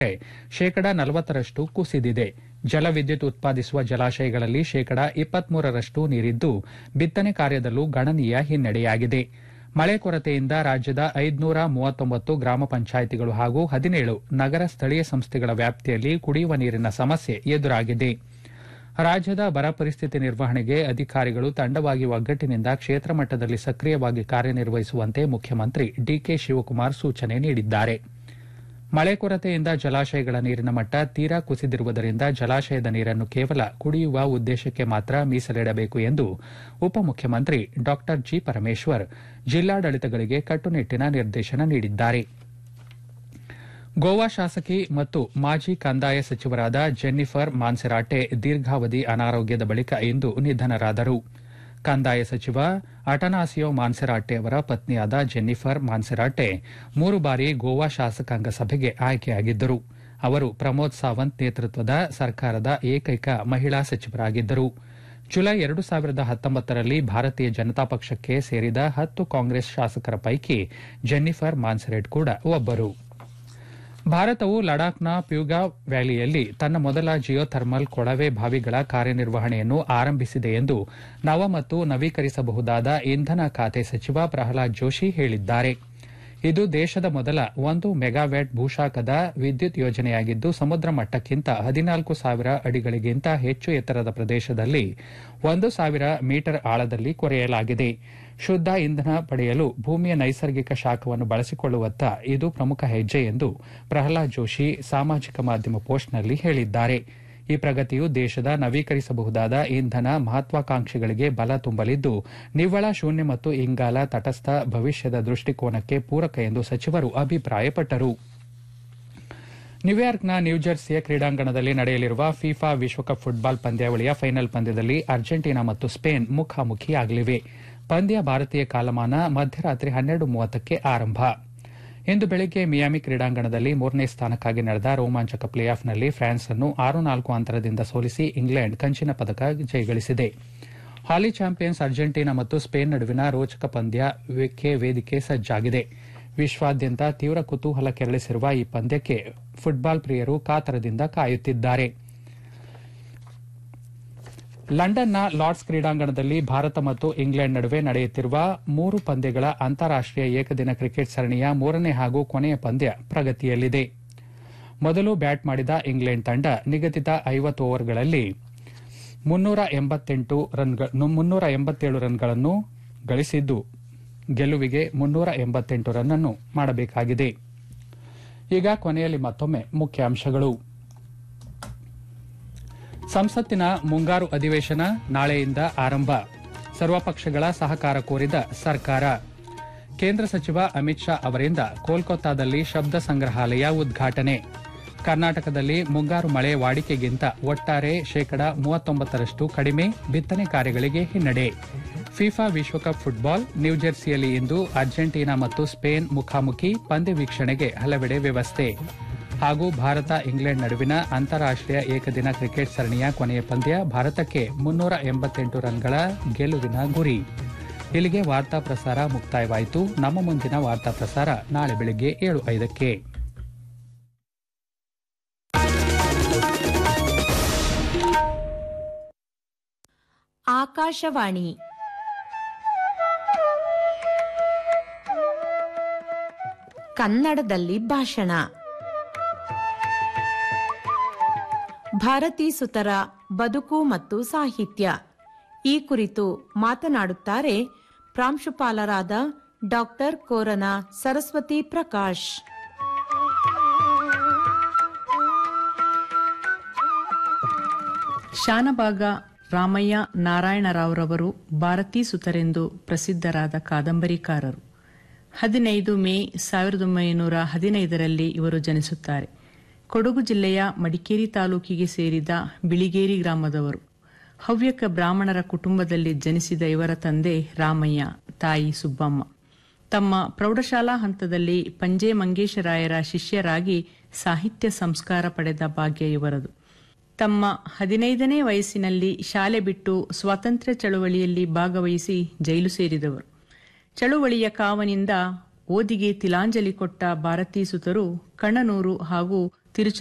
40% ಕುಸಿದಿದೆ. ಜಲವಿದ್ಯುತ್ ಉತ್ಪಾದಿಸುವ ಜಲಾಶಯಗಳಲ್ಲಿ 23% ನೀರಿದ್ದು, ಬಿತ್ತನೆ ಕಾರ್ಯದಲ್ಲೂ ಗಣನೀಯ ಹಿನ್ನಡೆಯಾಗಿದೆ. ಮಳೆ ಕೊರತೆಯಿಂದ ರಾಜ್ಯದ 539 ಗ್ರಾಮ ಪಂಚಾಯಿತಿಗಳು ಹಾಗೂ 17 ನಗರ ಸ್ಥಳೀಯ ಸಂಸ್ಥೆಗಳ ವ್ಯಾಪ್ತಿಯಲ್ಲಿ ಕುಡಿಯುವ ನೀರಿನ ಸಮಸ್ಯೆ ಎದುರಾಗಿದೆ. ರಾಜ್ಯದ ಬರ ಪರಿಸ್ಥಿತಿ ನಿರ್ವಹಣೆಗೆ ಅಧಿಕಾರಿಗಳು ತಂಡವಾಗಿ ಒಗ್ಗಟ್ಟಿನಿಂದ ಕ್ಷೇತ್ರ ಮಟ್ಟದಲ್ಲಿ ಸಕ್ರಿಯವಾಗಿ ಕಾರ್ಯನಿರ್ವಹಿಸುವಂತೆ ಮುಖ್ಯಮಂತ್ರಿ ಡಿಕೆ ಶಿವಕುಮಾರ್ ಸೂಚನೆ ನೀಡಿದ್ದಾರೆ. ಮಳೆ ಕೊರತೆಯಿಂದ ಜಲಾಶಯಗಳ ನೀರಿನ ಮಟ್ಟ ತೀರಾ ಕುಸಿದಿರುವುದರಿಂದ ಜಲಾಶಯದ ನೀರನ್ನು ಕೇವಲ ಕುಡಿಯುವ ಉದ್ದೇಶಕ್ಕೆ ಮಾತ್ರ ಮೀಸಲಿಡಬೇಕು ಎಂದು ಉಪಮುಖ್ಯಮಂತ್ರಿ ಡಾ ಜಿ. ಪರಮೇಶ್ವರ್ ಜಿಲ್ಲಾಡಳಿತಗಳಿಗೆ ಕಟ್ಟುನಿಟ್ಟಿನ ನಿರ್ದೇಶನ ನೀಡಿದ್ದಾರೆ. ಗೋವಾ ಶಾಸಕಿ ಮತ್ತು ಮಾಜಿ ಕಂದಾಯ ಸಚಿವರಾದ ಜೆನ್ನಿಫರ್ ಮಾನ್ಸೆರಾಟೆ ದೀರ್ಘಾವಧಿ ಅನಾರೋಗ್ಯದ ಬಳಿಕ ಇಂದು ನಿಧನರಾದರು. ಕಂದಾಯ ಸಚಿವ ಅಟನಾಸಿಯೋ ಮಾನ್ಸೆರಾಟೆ ಅವರ ಪತ್ನಿಯಾದ ಜೆನ್ನಿಫರ್ ಮಾನ್ಸೆರಾಟೆ 3 ಬಾರಿ ಗೋವಾ ಶಾಸಕಾಂಗ ಸಭೆಗೆ ಆಯ್ಕೆಯಾಗಿದ್ದರು. ಅವರು ಪ್ರಮೋದ್ ಸಾವಂತ್ ನೇತೃತ್ವದ ಸರ್ಕಾರದ ಏಕೈಕ ಮಹಿಳಾ ಸಚಿವರಾಗಿದ್ದರು. ಜುಲೈ 2019ರಲ್ಲಿ ಭಾರತೀಯ ಜನತಾ ಪಕ್ಷಕ್ಕೆ ಸೇರಿದ 10 ಕಾಂಗ್ರೆಸ್ ಶಾಸಕರ ಪೈಕಿ ಜೆನ್ನಿಫರ್ ಮಾನ್ಸೆರಾಟೆ ಕೂಡ ಒಬ್ಬರು. ಭಾರತವು ಲಡಾಖ್ನ ಪ್ಯೂಗಾ ವ್ಯಾಲಿಯಲ್ಲಿ ತನ್ನ ಮೊದಲ ಜಿಯೋಥರ್ಮಲ್ ಕೊಳವೆ ಬಾವಿಗಳ ಕಾರ್ಯನಿರ್ವಹಣೆಯನ್ನು ಆರಂಭಿಸಿದೆ ಎಂದು ನವ ಮತ್ತು ನವೀಕರಿಸಬಹುದಾದ ಇಂಧನ ಖಾತೆ ಸಚಿವ ಪ್ರಹ್ಲಾದ್ ಜೋಶಿ ಹೇಳಿದ್ದಾರೆ. ಇದು ದೇಶದ ಮೊದಲ 1 ಮೆಗಾವ್ಯಾಟ್ ಭೂಶಾಖದ ವಿದ್ಯುತ್ ಯೋಜನೆಯಾಗಿದ್ದು, ಸಮುದ್ರ ಮಟ್ಟಕ್ಕಿಂತ 14,000 ಅಡಿಗಳಿಗಿಂತ ಹೆಚ್ಚು ಎತ್ತರದ ಪ್ರದೇಶದಲ್ಲಿ 1,000 ಮೀಟರ್ ಆಳದಲ್ಲಿ ಕೊರೆಯಲಾಗಿದೆ. ಶುದ್ದ ಇಂಧನ ಪಡೆಯಲು ಭೂಮಿಯ ನೈಸರ್ಗಿಕ ಶಾಖವನ್ನು ಬಳಸಿಕೊಳ್ಳುವತ್ತ ಇದು ಪ್ರಮುಖ ಹೆಜ್ಜೆ ಎಂದು ಪ್ರಹ್ಲಾದ್ ಜೋಶಿ ಸಾಮಾಜಿಕ ಮಾಧ್ಯಮ ಪೋಸ್ಟ್ನಲ್ಲಿ ಹೇಳಿದ್ದಾರೆ. ಈ ಪ್ರಗತಿಯು ದೇಶದ ನವೀಕರಿಸಬಹುದಾದ ಇಂಧನ ಮಹತ್ವಾಕಾಂಕ್ಷೆಗಳಿಗೆ ಬಲ ತುಂಬಲಿದ್ದು, ನಿವ್ವಳ ಶೂನ್ಯ ಮತ್ತು ಇಂಗಾಲ ತಟಸ್ಥ ಭವಿಷ್ಯದ ದೃಷ್ಟಿಕೋನಕ್ಕೆ ಪೂರಕ ಎಂದು ಸಚಿವರು ಅಭಿಪ್ರಾಯಪಟ್ಟರು. ನ್ಯೂಯಾರ್ಕ್ನ ನ್ಯೂಜೆರ್ಸಿಯ ಕ್ರೀಡಾಂಗಣದಲ್ಲಿ ನಡೆಯಲಿರುವ ಫಿಫಾ ವಿಶ್ವಕಪ್ ಫುಟ್ಬಾಲ್ ಪಂದ್ಯಾವಳಿಯ ಫೈನಲ್ ಪಂದ್ಯದಲ್ಲಿ ಅರ್ಜೆಂಟೀನಾ ಮತ್ತು ಸ್ಪೇನ್ ಮುಖಾಮುಖಿಯಾಗಲಿವೆ. ಪಂದ್ಯ ಭಾರತೀಯ ಕಾಲಮಾನ ಮಧ್ಯರಾತ್ರಿ 12:30ಕ್ಕೆ ಆರಂಭ. ಇಂದು ಬೆಳಗ್ಗೆ ಮಿಯಾಮಿ ಕ್ರೀಡಾಂಗಣದಲ್ಲಿ 3ನೇ ಸ್ಥಾನಕ್ಕಾಗಿ ನಡೆದ ರೋಮಾಂಚಕ ಪ್ಲೇ ಆಫ್ನಲ್ಲಿ ಫ್ರಾನ್ಸ್ ಅನ್ನು 6-4 ಅಂತರದಿಂದ ಸೋಲಿಸಿ ಇಂಗ್ಲೆಂಡ್ ಕಂಚಿನ ಪದಕ ಜಯಗಳಿಸಿದೆ. ಹಾಲಿ ಚಾಂಪಿಯನ್ಸ್ ಅರ್ಜೆಂಟೀನಾ ಮತ್ತು ಸ್ಪೇನ್ ನಡುವಿನ ರೋಚಕ ಪಂದ್ಯಕ್ಕೆ ವೇದಿಕೆ ಸಜ್ಜಾಗಿದೆ. ವಿಶ್ವಾದ್ಯಂತ ತೀವ್ರ ಕುತೂಹಲ ಕೆರಳಿಸಿರುವ ಈ ಪಂದ್ಯಕ್ಕೆ ಫುಟ್ಬಾಲ್ ಪ್ರಿಯರು ಕಾತರದಿಂದ ಕಾಯುತ್ತಿದ್ದಾರೆ. ಲಂಡನ್ನ ಲಾರ್ಡ್ಸ್ ಕ್ರೀಡಾಂಗಣದಲ್ಲಿ ಭಾರತ ಮತ್ತು ಇಂಗ್ಲೆಂಡ್ ನಡುವೆ ನಡೆಯುತ್ತಿರುವ 3 ಪಂದ್ಯಗಳ ಅಂತಾರಾಷ್ಟೀಯ ಏಕದಿನ ಕ್ರಿಕೆಟ್ ಸರಣಿಯ 3ನೇ ಹಾಗೂ ಕೊನೆಯ ಪಂದ್ಯ ಪ್ರಗತಿಯಲ್ಲಿದೆ. ಮೊದಲು ಬ್ಯಾಟ್ ಮಾಡಿದ ಇಂಗ್ಲೆಂಡ್ ತಂಡ ನಿಗದಿತ 50 ಓವರ್ಗಳಲ್ಲಿ 387 ರನ್ಗಳನ್ನು ಗಳಿಸಿದ್ದು, ಗೆಲುವಿಗೆ 388 ರನ್ ಅನ್ನು ಮಾಡಬೇಕಾಗಿದೆ. ಈಗ ಕೊನೆಯಲ್ಲಿ ಮತ್ತೊಮ್ಮೆ ಮುಖ್ಯಾಂಶಗಳು. ಸಂಸತ್ತಿನ ಮುಂಗಾರು ಅಧಿವೇಶನ ನಾಳೆಯಿಂದ ಆರಂಭ. ಸರ್ವಪಕ್ಷಗಳ ಸಹಕಾರ ಕೋರಿದ ಸರ್ಕಾರ. ಕೇಂದ್ರ ಸಚಿವ ಅಮಿತ್ ಶಾ ಅವರಿಂದ ಕೋಲ್ಕತ್ತಾದಲ್ಲಿ ಶಬ್ದ ಸಂಗ್ರಹಾಲಯ ಉದ್ಘಾಟನೆ. ಕರ್ನಾಟಕದಲ್ಲಿ ಮುಂಗಾರು ಮಳೆ ವಾಡಿಕೆಗಿಂತ ಒಟ್ಟಾರೆ 39% ಕಡಿಮೆ, ಬಿತ್ತನೆ ಕಾರ್ಯಗಳಿಗೆ ಹಿನ್ನಡೆ. ಫಿಫಾ ವಿಶ್ವಕಪ್ ಫುಟ್ಬಾಲ್, ನ್ಯೂಜೆರ್ಸಿಯಲ್ಲಿ ಇಂದು ಅರ್ಜೆಂಟೀನಾ ಮತ್ತು ಸ್ಪೇನ್ ಮುಖಾಮುಖಿ, ಪಂದ್ಯ ವೀಕ್ಷಣೆಗೆ ಹಲವೆಡೆ ವ್ಯವಸ್ಥೆ. ಹಾಗೂ ಭಾರತ ಇಂಗ್ಲೆಂಡ್ ನಡುವಿನ ಅಂತಾರಾಷ್ಟೀಯ ಏಕದಿನ ಕ್ರಿಕೆಟ್ ಸರಣಿಯ ಕೊನೆಯ ಪಂದ್ಯ, ಭಾರತಕ್ಕೆ 388 ರನ್ಗಳ ಗೆಲುವಿನ ಗುರಿ. ಇಲ್ಲಿಗೆ ವಾರ್ತಾ ಪ್ರಸಾರ ಮುಕ್ತಾಯವಾಯಿತು. ನಮ್ಮ ಮುಂದಿನ ವಾರ್ತಾ ಪ್ರಸಾರ ನಾಳೆ ಬೆಳಗ್ಗೆ 7:05ಕ್ಕೆ. ಆಕಾಶವಾಣಿ ಕನ್ನಡದಲ್ಲಿ ಭಾಷಣ. ಭಾರತೀ ಸುತರ ಬದುಕು ಮತ್ತು ಸಾಹಿತ್ಯ ಈ ಕುರಿತು ಮಾತನಾಡುತ್ತಾರೆ ಪ್ರಾಂಶುಪಾಲರಾದ ಡಾಕ್ಟರ್ ಕೋರನ ಸರಸ್ವತಿ ಪ್ರಕಾಶ್. ಶಾನಭಾಗ ರಾಮಯ್ಯ ನಾರಾಯಣರಾವ್ರವರು ಭಾರತೀ ಸುತರೆಂದು ಪ್ರಸಿದ್ಧರಾದ ಕಾದಂಬರಿಕಾರರು. 15 ಮೇ 1915ರಲ್ಲಿ ಇವರು ಜನಿಸುತ್ತಾರೆ. ಕೊಡಗು ಜಿಲ್ಲೆಯ ಮಡಿಕೇರಿ ತಾಲೂಕಿಗೆ ಸೇರಿದ ಬಿಳಿಗೇರಿ ಗ್ರಾಮದವರು. ಹವ್ಯಕ ಬ್ರಾಹ್ಮಣರ ಕುಟುಂಬದಲ್ಲಿ ಜನಿಸಿದ ಇವರ ತಂದೆ ರಾಮಯ್ಯ, ತಾಯಿ ಸುಬ್ಬಮ್ಮ. ತಮ್ಮ ಪ್ರೌಢಶಾಲಾ ಹಂತದಲ್ಲಿ ಪಂಜೆ ಮಂಗೇಶರಾಯರ ಶಿಷ್ಯರಾಗಿ ಸಾಹಿತ್ಯ ಸಂಸ್ಕಾರ ಪಡೆದ ಭಾಗ್ಯ ಇವರದು. ತಮ್ಮ 15ನೇ ವಯಸ್ಸಿನಲ್ಲಿ ಶಾಲೆ ಬಿಟ್ಟು ಸ್ವಾತಂತ್ರ್ಯ ಚಳುವಳಿಯಲ್ಲಿ ಭಾಗವಹಿಸಿ ಜೈಲು ಸೇರಿದವರು. ಚಳುವಳಿಯ ಕಾವನಿಂದ ಓದಿಗೆ ತಿಲಾಂಜಲಿ ಕೊಟ್ಟ ಭಾರತೀ ಸುತರು ಕಣ್ಣನೂರು ಹಾಗೂ